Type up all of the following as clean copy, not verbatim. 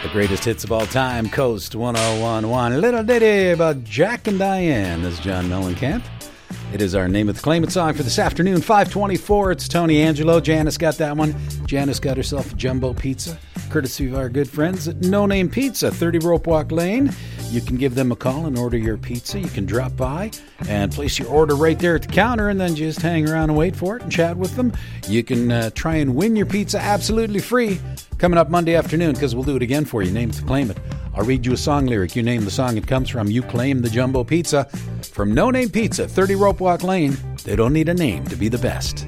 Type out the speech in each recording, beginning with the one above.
The greatest hits of all time, Coast 101.1. A little ditty about Jack and Diane. This is John Mellencamp. It is our Name It Claim It song for this afternoon, 5:24. It's Tony Angelo. Janice got that one. Janice got herself a jumbo pizza, courtesy of our good friends at No Name Pizza, 30 Rope Walk Lane. You can give them a call and order your pizza. You can drop by and place your order right there at the counter and then just hang around and wait for it and chat with them. You can try and win your pizza absolutely free coming up Monday afternoon, because we'll do it again for you. Name it to claim it. I'll read you a song lyric. You name the song it comes from. You claim the jumbo pizza from No Name Pizza, 30 Rope Walk Lane. They don't need a name to be the best.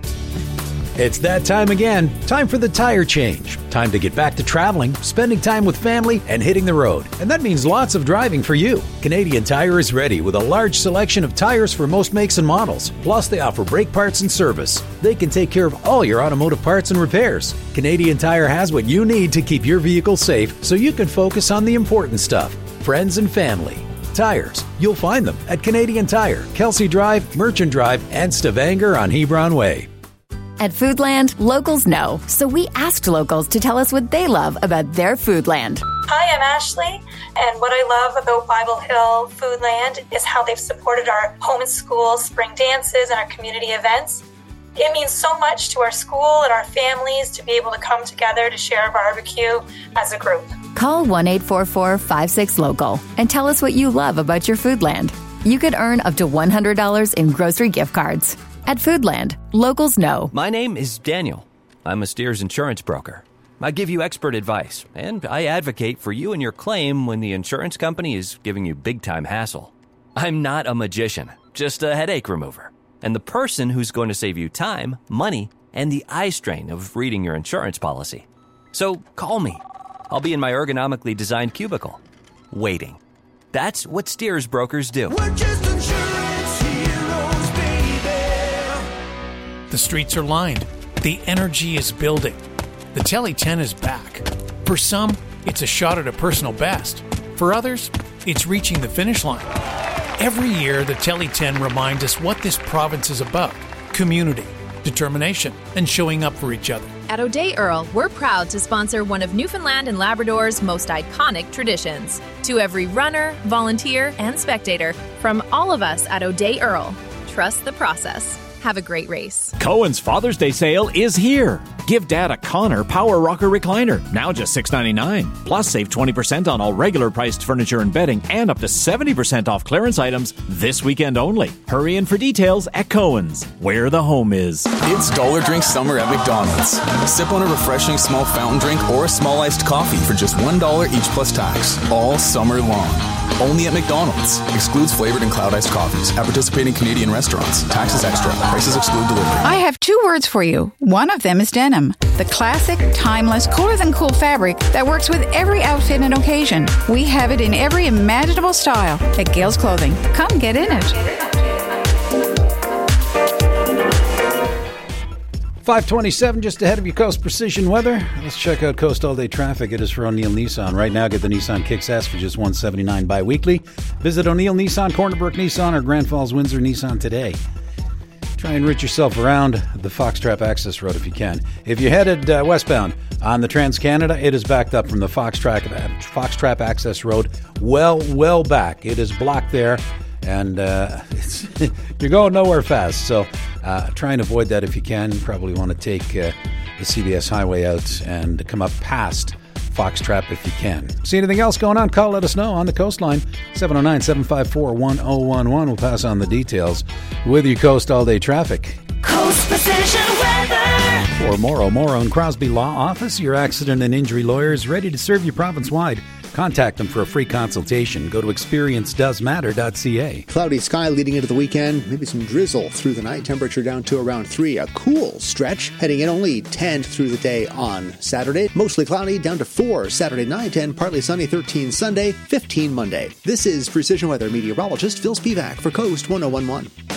It's that time again. Time for the tire change. Time to get back to traveling, spending time with family, and hitting the road. And that means lots of driving for you. Canadian Tire is ready with a large selection of tires for most makes and models. Plus, they offer brake parts and service. They can take care of all your automotive parts and repairs. Canadian Tire has what you need to keep your vehicle safe so you can focus on the important stuff, friends and family. Tires. You'll find them at Canadian Tire, Kelsey Drive, Merchant Drive, and Stavanger on Hebron Way. At Foodland, locals know, so we asked locals to tell us what they love about their Foodland. Hi, I'm Ashley, and what I love about Bible Hill Foodland is how they've supported our home and school spring dances and our community events. It means so much to our school and our families to be able to come together to share a barbecue as a group. Call 1-844-56-LOCAL and tell us what you love about your Foodland. You could earn up to $100 in grocery gift cards. At Foodland, locals know. My name is Daniel. I'm a Steers insurance broker. I give you expert advice, and I advocate for you and your claim when the insurance company is giving you big-time hassle. I'm not a magician, just a headache remover, and the person who's going to save you time, money, and the eye strain of reading your insurance policy. So call me. I'll be in my ergonomically designed cubicle, waiting. That's what Steers brokers do. We're just insurance heroes, baby. The streets are lined. The energy is building. The Tele 10 is back. For some, it's a shot at a personal best. For others, it's reaching the finish line. Every year, the Tele 10 reminds us what this province is about: community, determination, and showing up for each other. At O'Day Earl, we're proud to sponsor one of Newfoundland and Labrador's most iconic traditions. To every runner, volunteer, and spectator, from all of us at O'Day Earl, trust the process. Have a great race. Cohen's Father's Day sale is here. Give Dad a Connor Power Rocker Recliner, now just $6.99. Plus, save 20% on all regular priced furniture and bedding and up to 70% off clearance items this weekend only. Hurry in for details at Cohen's, where the home is. It's Dollar Drink Summer at McDonald's. Sip on a refreshing small fountain drink or a small iced coffee for just $1 each plus tax, all summer long. Only at McDonald's. Excludes flavored and cloud iced coffees at participating Canadian restaurants. Taxes extra. Prices exclude delivery. I have two words for you. One of them is denim. The classic, timeless, cooler than cool fabric that works with every outfit and occasion. We have it in every imaginable style at Gales Clothing. Come get in it. 5:27, just ahead of your Coast Precision weather. Let's check out Coast All Day traffic. It is for O'Neill Nissan. Right now, get the Nissan Kicks S for just $179 bi-weekly. Visit O'Neill Nissan, Corner Brook Nissan, or Grand Falls Windsor Nissan today. Try and route yourself around the Foxtrap Access Road if you can. If you're headed westbound on the Trans-Canada, it is backed up from the Foxtrap Access Road well back. It is blocked there, and you're going nowhere fast. So try and avoid that if you can. You probably want to take the CBS Highway out and come up past Foxtrap if you can. See anything else going on? Call, let us know on the coastline. 709-754-1011. We'll pass on the details with your Coast All Day traffic. Coast Precision weather. For Morrow and Crosby Law Office, your accident and injury lawyers ready to serve you province-wide. Contact them for a free consultation. Go to experiencedoesmatter.ca. Cloudy sky leading into the weekend. Maybe some drizzle through the night. Temperature down to around 3. A cool stretch. Heading in only 10 through the day on Saturday. Mostly cloudy down to 4 Saturday night and partly sunny 13 Sunday, 15 Monday. This is Precision Weather meteorologist Phil Spivak for Coast 101.1.